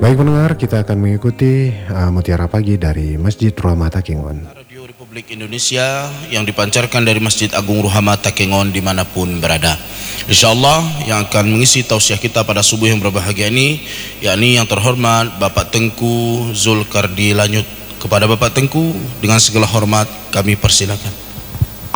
Baik pendengar, kita akan mengikuti Mutiara Pagi dari Masjid Ruhama Takengon. Radio Republik Indonesia yang dipancarkan dari Masjid Agung Ruhama Takengon dimanapun berada. InsyaAllah yang akan mengisi tausiah kita pada subuh yang berbahagia ini, yakni yang terhormat Bapak Tengku Zulkardi Lanyut. Kepada Bapak Tengku dengan segala hormat kami persilakan.